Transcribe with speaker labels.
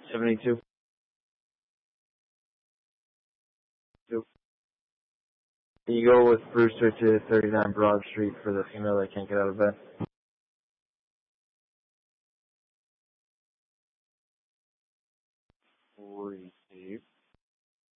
Speaker 1: 72. Can you go with Brewster to 39 Broad Street for the female that can't get out of bed? Receive.